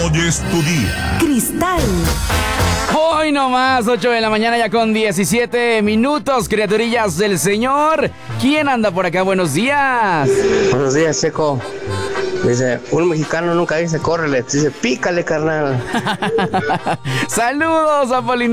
Hoy es tu día. Cristal. Hoy nomás, 8 de la mañana ya con 17 minutos, criaturillas del Señor. ¿Quién anda por acá? Buenos días. Buenos días, Checo. Dice, un mexicano nunca dice córrele, dice pícale, carnal. Saludos, Apolinar.